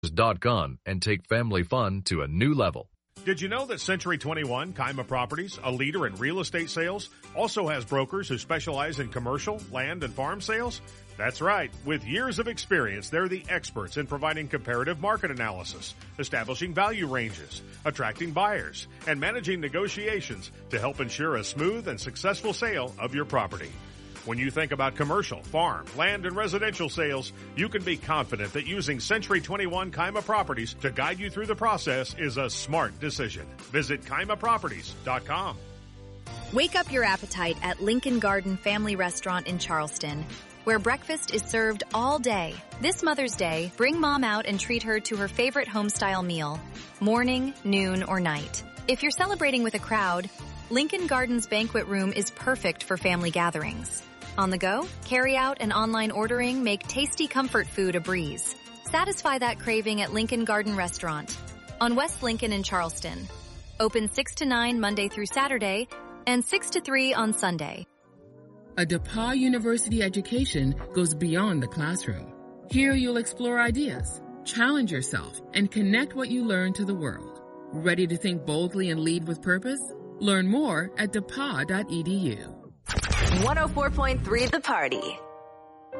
.com and take family fun to a new level. Did you know that Century 21 Kaima Properties, a leader in real estate sales, also has brokers who specialize in commercial, land, and farm sales? That's right. With years of experience, they're the experts in providing comparative market analysis, establishing value ranges, attracting buyers, and managing negotiations to help ensure a smooth and successful sale of your property. When you think about commercial, farm, land, and residential sales, you can be confident that using Century 21 Kaima Properties to guide you through the process is a smart decision. Visit KaimaProperties.com. Wake up your appetite at Lincoln Garden Family Restaurant in Charleston, where breakfast is served all day. This Mother's Day, bring Mom out and treat her to her favorite home-style meal, morning, noon, or night. If you're celebrating with a crowd, Lincoln Gardens Banquet Room is perfect for family gatherings. On the go, carry out and online ordering make tasty comfort food a breeze. Satisfy that craving at Lincoln Garden Restaurant on West Lincoln in Charleston. Open 6 to 9 Monday through Saturday and 6 to 3 on Sunday. A DePauw University education goes beyond the classroom. Here you'll explore ideas, challenge yourself, and connect what you learn to the world. Ready to think boldly and lead with purpose? Learn more at DePauw.edu. 104.3 The Party.